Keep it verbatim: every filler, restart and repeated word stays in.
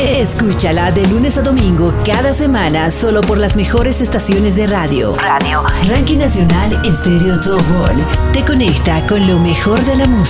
Escúchala de lunes a domingo cada semana solo por las mejores estaciones de radio. Radio. Ranking Nacional Estéreo Top One te conecta con lo mejor de la música.